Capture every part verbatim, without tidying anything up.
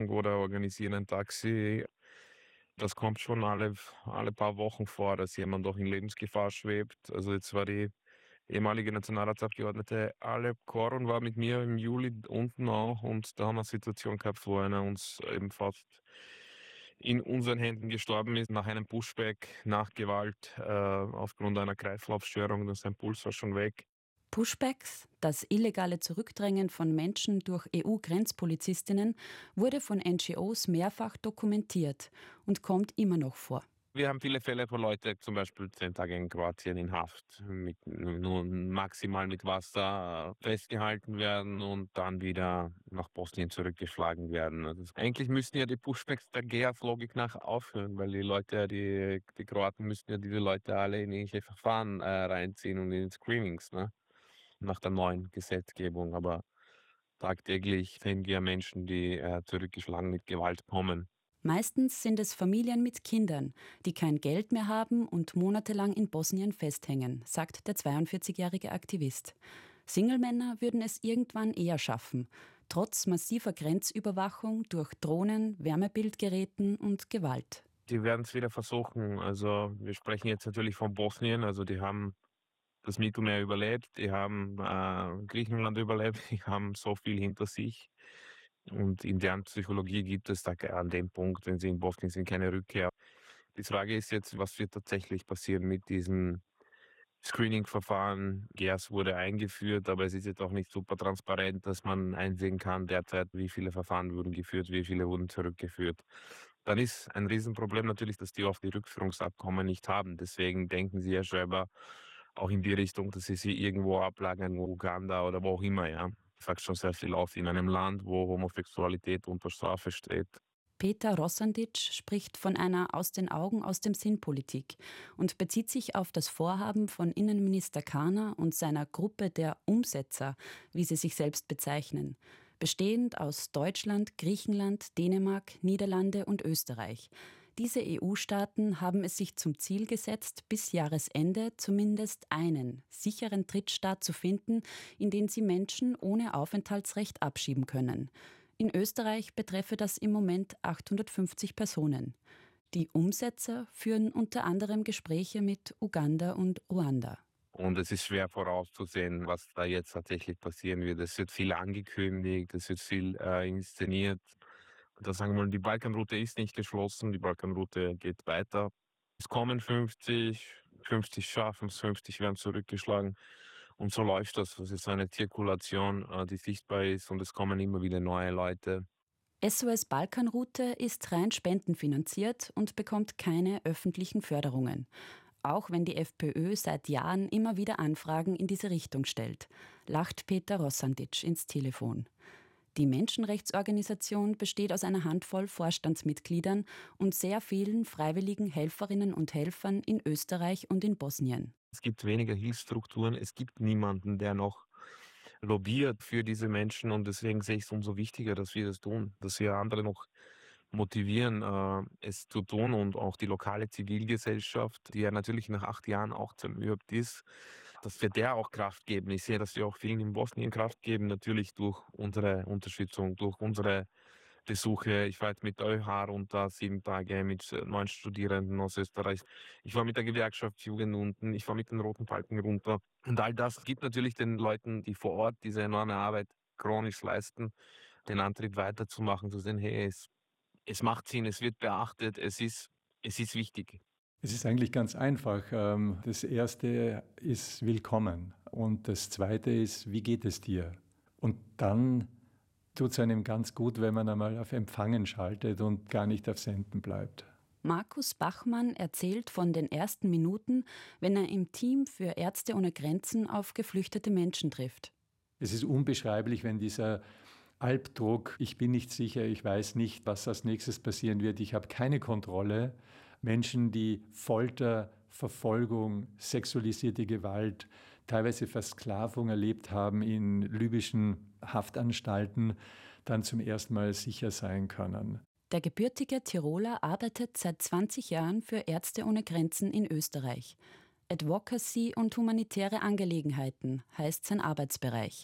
oder organisieren ein Taxi. Das kommt schon alle alle paar Wochen vor, dass jemand doch in Lebensgefahr schwebt. Also, jetzt war die ehemalige Nationalratsabgeordnete Alep Korun war mit mir im Juli unten auch und da haben wir eine Situation gehabt, wo einer uns eben fast in unseren Händen gestorben ist nach einem Pushback, nach Gewalt, äh, aufgrund einer Kreislaufstörung. Da sein Puls war schon weg. Pushbacks, das illegale Zurückdrängen von Menschen durch E U-Grenzpolizistinnen, wurde von N G Os mehrfach dokumentiert und kommt immer noch vor. Wir haben viele Fälle, wo Leute zum Beispiel zehn Tage in Kroatien in Haft mit nur maximal mit Wasser äh, festgehalten werden und dann wieder nach Bosnien zurückgeschlagen werden. Also eigentlich müssten ja die Pushbacks der G E A S-Logik nach aufhören, weil die Leute, ja die die Kroaten müssten ja diese Leute alle in irgendwelche Verfahren, äh, reinziehen und in Screenings, ne, nach der neuen Gesetzgebung. Aber tagtäglich sehen wir Menschen, die, äh, zurückgeschlagen mit Gewalt kommen. Meistens sind es Familien mit Kindern, die kein Geld mehr haben und monatelang in Bosnien festhängen, sagt der zweiundvierzigjährige Aktivist. Single-Männer würden es irgendwann eher schaffen, trotz massiver Grenzüberwachung durch Drohnen, Wärmebildgeräten und Gewalt. Die werden es wieder versuchen. Also, wir sprechen jetzt natürlich von Bosnien. Also, die haben das Mittelmeer überlebt, die haben, äh, Griechenland überlebt, die haben so viel hinter sich. Und in deren Psychologie gibt es da an dem Punkt, wenn sie in Bosnien sind, keine Rückkehr. Die Frage ist jetzt, was wird tatsächlich passieren mit diesem Screening-Verfahren? G E A S wurde eingeführt, aber es ist jetzt auch nicht super transparent, dass man einsehen kann derzeit, wie viele Verfahren wurden geführt, wie viele wurden zurückgeführt. Dann ist ein Riesenproblem natürlich, dass die oft die Rückführungsabkommen nicht haben. Deswegen denken sie ja selber auch in die Richtung, dass sie sie irgendwo ablagern, wo Uganda oder wo auch immer, ja. Sagt schon sehr viel auf in einem Land, wo Homosexualität unter Strafe steht. Peter Rosandic spricht von einer aus den Augen, aus dem Sinn Politik und bezieht sich auf das Vorhaben von Innenminister Kahner und seiner Gruppe der Umsetzer, wie sie sich selbst bezeichnen, bestehend aus Deutschland, Griechenland, Dänemark, Niederlande und Österreich. Diese E U-Staaten haben es sich zum Ziel gesetzt, bis Jahresende zumindest einen sicheren Drittstaat zu finden, in den sie Menschen ohne Aufenthaltsrecht abschieben können. In Österreich betreffe das im Moment achthundertfünfzig Personen. Die Umsetzer führen unter anderem Gespräche mit Uganda und Ruanda. Und es ist schwer vorauszusehen, was da jetzt tatsächlich passieren wird. Es wird viel angekündigt, es wird viel äh, inszeniert. Da sagen wir mal, die Balkanroute ist nicht geschlossen, die Balkanroute geht weiter. Es kommen fünfzig, fünfzig schaffen es, fünfzig werden zurückgeschlagen. Und so läuft das. Das ist so eine Zirkulation, äh, die sichtbar ist und es kommen immer wieder neue Leute. S O S Balkanroute ist rein spendenfinanziert und bekommt keine öffentlichen Förderungen. Auch wenn die FPÖ seit Jahren immer wieder Anfragen in diese Richtung stellt, lacht Peter Rosandic ins Telefon. Die Menschenrechtsorganisation besteht aus einer Handvoll Vorstandsmitgliedern und sehr vielen freiwilligen Helferinnen und Helfern in Österreich und in Bosnien. Es gibt weniger Hilfsstrukturen, es gibt niemanden, der noch lobbyiert für diese Menschen und deswegen sehe ich es umso wichtiger, dass wir das tun, dass wir andere noch motivieren, äh, es zu tun und auch die lokale Zivilgesellschaft, die ja natürlich nach acht Jahren auch zermürbt ist, dass wir der auch Kraft geben. Ich sehe, dass wir auch vielen in Bosnien Kraft geben, natürlich durch unsere Unterstützung, durch unsere Besuche. Ich war jetzt mit O H runter, sieben Tage mit äh, neun Studierenden aus Österreich. Ich war mit der Gewerkschaftsjugend unten, ich war mit den Roten Balken runter. Und all das gibt natürlich den Leuten, die vor Ort diese enorme Arbeit chronisch leisten, den Antrieb weiterzumachen, zu sehen, hey, es, es macht Sinn, es wird beachtet, es ist, es ist wichtig. Es ist eigentlich ganz einfach. Ähm, Das erste ist willkommen und das zweite ist, wie geht es dir? Und dann tut es einem ganz gut, wenn man einmal auf Empfangen schaltet und gar nicht auf Senden bleibt. Markus Bachmann erzählt von den ersten Minuten, wenn er im Team für Ärzte ohne Grenzen auf geflüchtete Menschen trifft. Es ist unbeschreiblich, wenn dieser Albdruck, ich bin nicht sicher, ich weiß nicht, was als nächstes passieren wird, ich habe keine Kontrolle. Menschen, die Folter, Verfolgung, sexualisierte Gewalt, teilweise Versklavung erlebt haben in libyschen Haftanstalten, dann zum ersten Mal sicher sein können. Der gebürtige Tiroler arbeitet seit zwanzig Jahren für Ärzte ohne Grenzen in Österreich. Advocacy und humanitäre Angelegenheiten heißt sein Arbeitsbereich.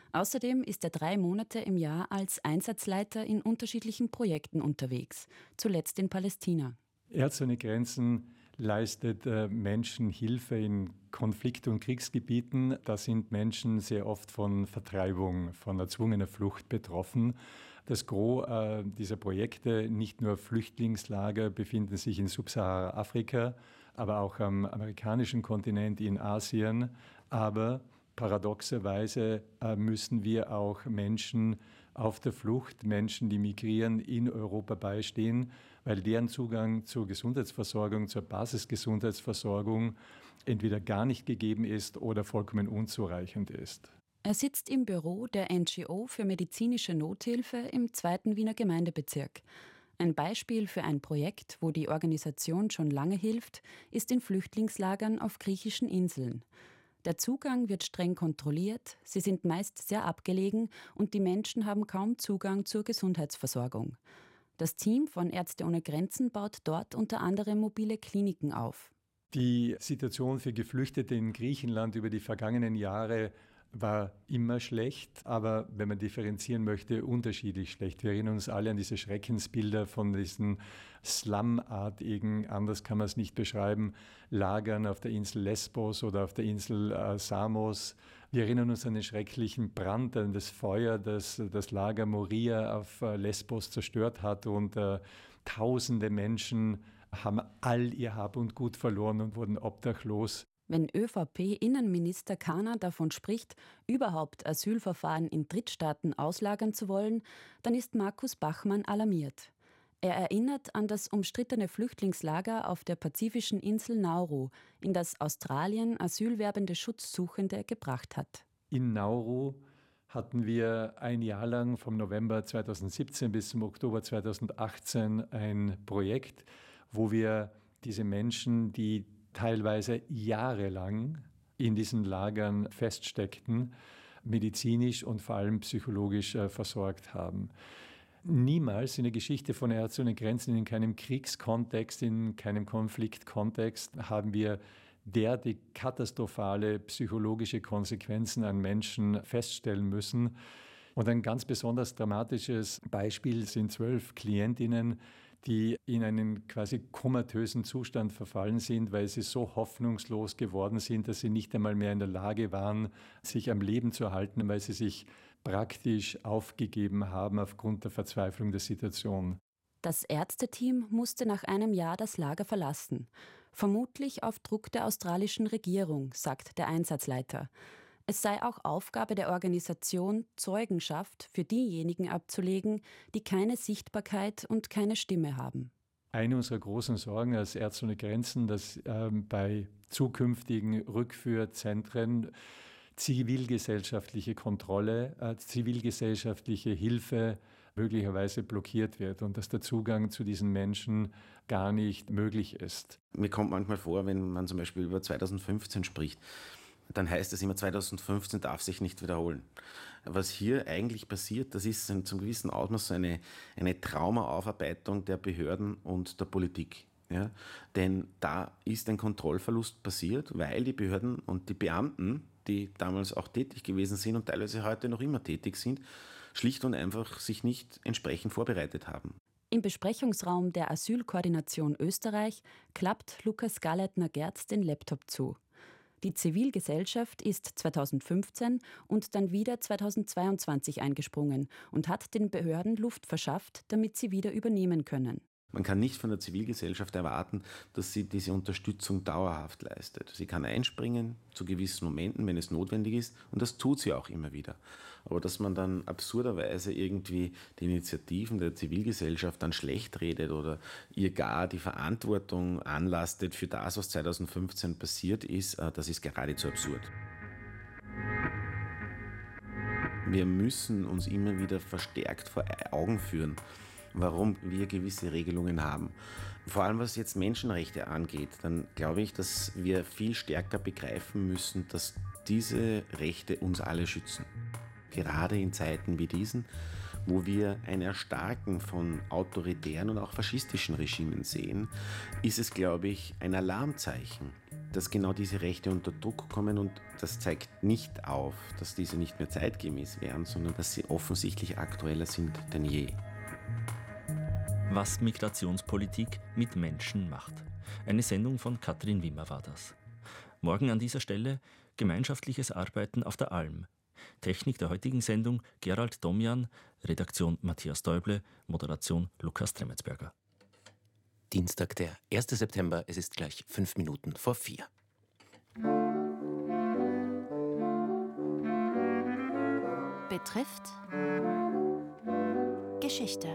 Außerdem ist er drei Monate im Jahr als Einsatzleiter in unterschiedlichen Projekten unterwegs, zuletzt in Palästina. Ärzte ohne Grenzen leistet äh, Menschen Hilfe in Konflikt- und Kriegsgebieten. Da sind Menschen sehr oft von Vertreibung, von erzwungener Flucht betroffen. Das Gros äh, dieser Projekte, nicht nur Flüchtlingslager, befinden sich in Subsahara-Afrika, aber auch am amerikanischen Kontinent, in Asien. Aber paradoxerweise äh, müssen wir auch Menschen auf der Flucht, Menschen, die migrieren, in Europa beistehen, weil deren Zugang zur Gesundheitsversorgung, zur Basisgesundheitsversorgung entweder gar nicht gegeben ist oder vollkommen unzureichend ist. Er sitzt im Büro der N G O für medizinische Nothilfe im zweiten Wiener Gemeindebezirk. Ein Beispiel für ein Projekt, wo die Organisation schon lange hilft, ist in Flüchtlingslagern auf griechischen Inseln. Der Zugang wird streng kontrolliert, sie sind meist sehr abgelegen und die Menschen haben kaum Zugang zur Gesundheitsversorgung. Das Team von Ärzte ohne Grenzen baut dort unter anderem mobile Kliniken auf. Die Situation für Geflüchtete in Griechenland über die vergangenen Jahre war immer schlecht, aber wenn man differenzieren möchte, unterschiedlich schlecht. Wir erinnern uns alle an diese Schreckensbilder von diesen Slum-artigen, anders kann man es nicht beschreiben, Lagern auf der Insel Lesbos oder auf der Insel äh, Samos. Wir erinnern uns an den schrecklichen Brand, an das Feuer, das das Lager Moria auf äh, Lesbos zerstört hat und äh, tausende Menschen haben all ihr Hab und Gut verloren und wurden obdachlos. Wenn ÖVP-Innenminister Kahner davon spricht, überhaupt Asylverfahren in Drittstaaten auslagern zu wollen, dann ist Markus Bachmann alarmiert. Er erinnert an das umstrittene Flüchtlingslager auf der pazifischen Insel Nauru, in das Australien asylwerbende Schutzsuchende gebracht hat. In Nauru hatten wir ein Jahr lang vom November zweitausendsiebzehn bis zum Oktober zweitausendachtzehn ein Projekt, wo wir diese Menschen, die teilweise jahrelang in diesen Lagern feststeckten, medizinisch und vor allem psychologisch äh, versorgt haben. Niemals in der Geschichte von Ärzte ohne Grenzen, in keinem Kriegskontext, in keinem Konfliktkontext haben wir derartig katastrophale psychologische Konsequenzen an Menschen feststellen müssen. Und ein ganz besonders dramatisches Beispiel sind zwölf Klientinnen, die in einen quasi komatösen Zustand verfallen sind, weil sie so hoffnungslos geworden sind, dass sie nicht einmal mehr in der Lage waren, sich am Leben zu erhalten, weil sie sich praktisch aufgegeben haben aufgrund der Verzweiflung der Situation. Das Ärzteteam musste nach einem Jahr das Lager verlassen. Vermutlich auf Druck der australischen Regierung, sagt der Einsatzleiter. Es sei auch Aufgabe der Organisation, Zeugenschaft für diejenigen abzulegen, die keine Sichtbarkeit und keine Stimme haben. Eine unserer großen Sorgen als Ärzte ohne Grenzen, dass ähm, bei zukünftigen Rückführzentren zivilgesellschaftliche Kontrolle, äh, zivilgesellschaftliche Hilfe möglicherweise blockiert wird und dass der Zugang zu diesen Menschen gar nicht möglich ist. Mir kommt manchmal vor, wenn man zum Beispiel über zweitausendfünfzehn spricht, dann heißt es immer, zweitausendfünfzehn darf sich nicht wiederholen. Was hier eigentlich passiert, das ist zum gewissen Ausmaß eine, eine Traumaaufarbeitung der Behörden und der Politik. Ja? Denn da ist ein Kontrollverlust passiert, weil die Behörden und die Beamten, die damals auch tätig gewesen sind und teilweise heute noch immer tätig sind, schlicht und einfach sich nicht entsprechend vorbereitet haben. Im Besprechungsraum der Asylkoordination Österreich klappt Lukas Galleitner-Gerz den Laptop zu. Die Zivilgesellschaft ist zweitausendfünfzehn und dann wieder zweitausendzweiundzwanzig eingesprungen und hat den Behörden Luft verschafft, damit sie wieder übernehmen können. Man kann nicht von der Zivilgesellschaft erwarten, dass sie diese Unterstützung dauerhaft leistet. Sie kann einspringen zu gewissen Momenten, wenn es notwendig ist, und das tut sie auch immer wieder. Aber dass man dann absurderweise irgendwie die Initiativen der Zivilgesellschaft dann schlecht redet oder ihr gar die Verantwortung anlastet für das, was zweitausendfünfzehn passiert ist, das ist geradezu absurd. Wir müssen uns immer wieder verstärkt vor Augen führen, warum wir gewisse Regelungen haben. Vor allem was jetzt Menschenrechte angeht, dann glaube ich, dass wir viel stärker begreifen müssen, dass diese Rechte uns alle schützen. Gerade in Zeiten wie diesen, wo wir ein Erstarken von autoritären und auch faschistischen Regimen sehen, ist es, glaube ich, ein Alarmzeichen, dass genau diese Rechte unter Druck kommen, und das zeigt nicht auf, dass diese nicht mehr zeitgemäß wären, sondern dass sie offensichtlich aktueller sind denn je. Was Migrationspolitik mit Menschen macht. Eine Sendung von Katrin Wimmer war das. Morgen an dieser Stelle gemeinschaftliches Arbeiten auf der Alm. Technik der heutigen Sendung Gerald Domjan, Redaktion Matthias Däuble, Moderation Lukas Tremetsberger. Dienstag, der erster September, es ist gleich fünf Minuten vor vier. Betrifft Geschichte.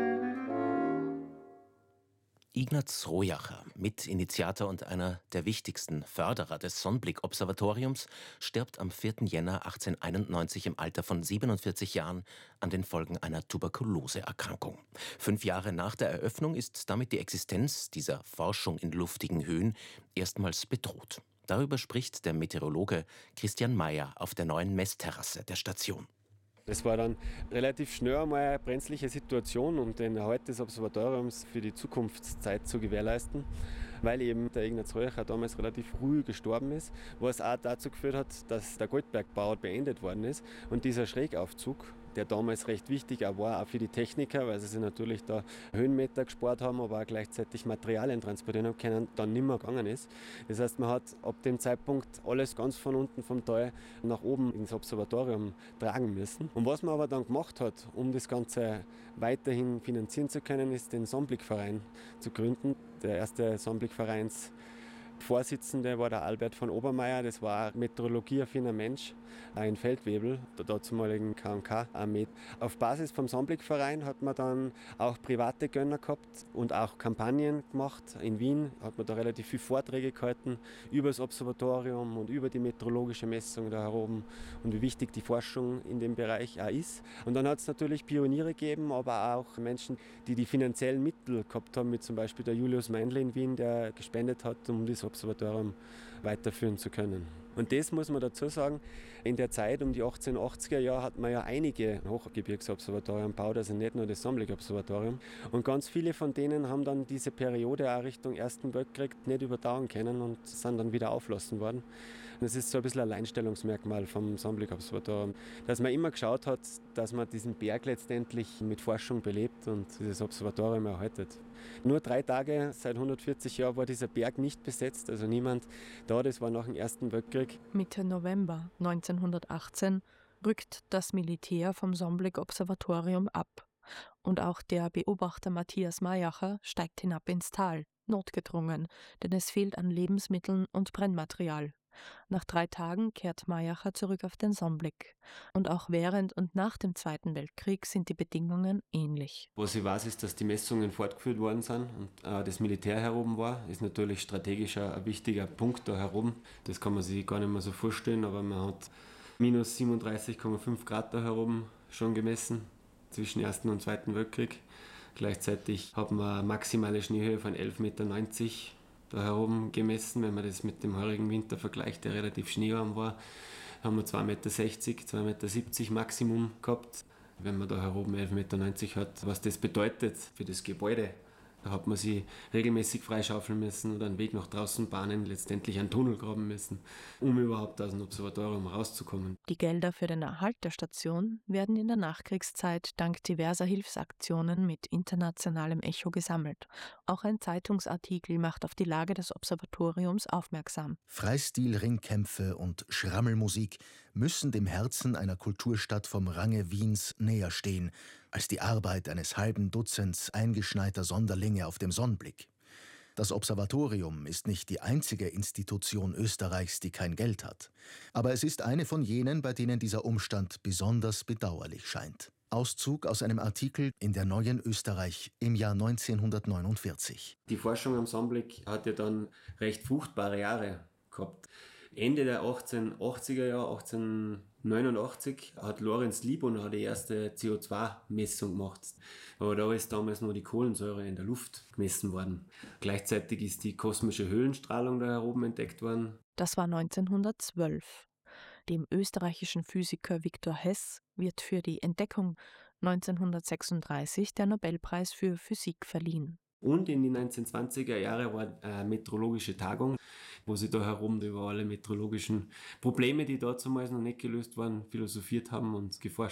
Ignaz Rojacher, Mitinitiator und einer der wichtigsten Förderer des Sonnblick-Observatoriums, stirbt am vierten Jänner achtzehnhunderteinundneunzig im Alter von siebenundvierzig Jahren an den Folgen einer Tuberkuloseerkrankung. Fünf Jahre nach der Eröffnung ist damit die Existenz dieser Forschung in luftigen Höhen erstmals bedroht. Darüber spricht der Meteorologe Christian Mayer auf der neuen Messterrasse der Station. Es war dann relativ schnell einmal eine brenzliche Situation, um den Erhalt des Observatoriums für die Zukunftszeit zu gewährleisten, weil eben der Ignaz Rojacher damals relativ früh gestorben ist, was auch dazu geführt hat, dass der Goldbergbau beendet worden ist und dieser Schrägaufzug, der damals recht wichtig auch war, auch für die Techniker, weil sie sich natürlich da Höhenmeter gespart haben, aber auch gleichzeitig Materialien transportieren haben können, dann nicht mehr gegangen ist. Das heißt, man hat ab dem Zeitpunkt alles ganz von unten vom Tal nach oben ins Observatorium tragen müssen. Und was man aber dann gemacht hat, um das Ganze weiterhin finanzieren zu können, ist den Sonnblickverein zu gründen. Der erste Sonnblickvereins Vorsitzende war der Albert von Obermeier, das war ein meteorologieaffiner Mensch, ein Feldwebel, der dazumaligen K und K-Armee. Auf Basis vom Sonnblickverein hat man dann auch private Gönner gehabt und auch Kampagnen gemacht. In Wien hat man da relativ viele Vorträge gehalten über das Observatorium und über die meteorologische Messung da heroben und wie wichtig die Forschung in dem Bereich auch ist. Und dann hat es natürlich Pioniere gegeben, aber auch Menschen, die die finanziellen Mittel gehabt haben, wie zum Beispiel der Julius Meindl in Wien, der gespendet hat, um das Observatorium weiterführen zu können. Und das muss man dazu sagen, in der Zeit um die achtzehnhundertachtziger Jahre hat man ja einige Hochgebirgsobservatorien gebaut, also nicht nur das Sonnblick-Observatorium. Und ganz viele von denen haben dann diese Periode auch Richtung Ersten Weltkrieg nicht überdauern können und sind dann wieder auflassen worden. Das ist so ein bisschen ein Alleinstellungsmerkmal vom Sonnblick-Observatorium, dass man immer geschaut hat, dass man diesen Berg letztendlich mit Forschung belebt und dieses Observatorium erhaltet. Nur drei Tage seit hundertvierzig Jahren war dieser Berg nicht besetzt, also niemand da, das war nach dem Ersten Weltkrieg. Mitte November neunzehnhundertachtzehn rückt das Militär vom Sonnblick-Observatorium ab. Und auch der Beobachter Matthias Mayacher steigt hinab ins Tal, notgedrungen, denn es fehlt an Lebensmitteln und Brennmaterial. Nach drei Tagen kehrt Mayacher zurück auf den Sonnblick. Und auch während und nach dem Zweiten Weltkrieg sind die Bedingungen ähnlich. Was ich weiß, ist, dass die Messungen fortgeführt worden sind und äh, das Militär heroben war. Ist natürlich strategisch ein wichtiger Punkt da heroben. Das kann man sich gar nicht mehr so vorstellen, aber man hat minus siebenunddreißig Komma fünf Grad da heroben schon gemessen zwischen Ersten und Zweiten Weltkrieg. Gleichzeitig hat man eine maximale Schneehöhe von elf Komma neunzig Meter da herum gemessen. Wenn man das mit dem heurigen Winter vergleicht, der relativ schneearm war, haben wir zwei Komma sechzig Meter, zwei Komma siebzig Meter Maximum gehabt. Wenn man da herum elf Komma neunzig Meter hat, was das bedeutet für das Gebäude, da hat man sich regelmäßig freischaufeln müssen oder einen Weg nach draußen bahnen, letztendlich einen Tunnel graben müssen, um überhaupt aus dem Observatorium rauszukommen. Die Gelder für den Erhalt der Station werden in der Nachkriegszeit dank diverser Hilfsaktionen mit internationalem Echo gesammelt. Auch ein Zeitungsartikel macht auf die Lage des Observatoriums aufmerksam. Freistil-Ringkämpfe und Schrammelmusik müssen dem Herzen einer Kulturstadt vom Range Wiens näher stehen als die Arbeit eines halben Dutzends eingeschneiter Sonderlinge auf dem Sonnblick. Das Observatorium ist nicht die einzige Institution Österreichs, die kein Geld hat. Aber es ist eine von jenen, bei denen dieser Umstand besonders bedauerlich scheint. Auszug aus einem Artikel in der Neuen Österreich im Jahr neunzehnhundertneunundvierzig. Die Forschung am Sonnblick hat ja dann recht fruchtbare Jahre gehabt. Ende der achtzehnhundertachtziger Jahre, achtzehnhundertneunundachtzig, hat Lorenz Liebonner die erste C O zwei Messung gemacht. Aber da ist damals noch die Kohlensäure in der Luft gemessen worden. Gleichzeitig ist die kosmische Höhlenstrahlung da heroben entdeckt worden. Das war neunzehnhundertzwölf. Dem österreichischen Physiker Viktor Hess wird für die Entdeckung neunzehnhundertsechsunddreißig der Nobelpreis für Physik verliehen. Und in den neunzehnhundertzwanziger Jahren war eine meteorologische Tagung, wo sie da herum über alle meteorologischen Probleme, die damals noch nicht gelöst waren, philosophiert haben und geforscht